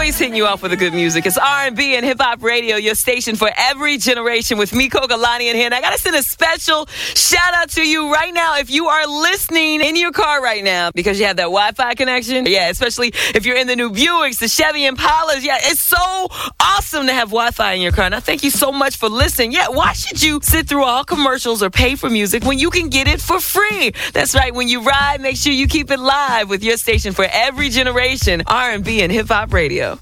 Always hitting you off with the good music. It's R&B and Hip Hop Radio, your station for every generation with me, Coca Lonnie, in here. And I got to send a special shout out to you right now if you are listening in your car right now because you have that Wi-Fi connection. Yeah, especially if you're in the new Buicks, the Chevy Impalas. Yeah, it's so awesome to have Wi-Fi in your car. And I thank you so much for listening. Yeah, why should you sit through all commercials or pay for music when you can get it for free? That's right. When you ride, make sure you keep it live with your station for every generation, R&B and Hip Hop Radio.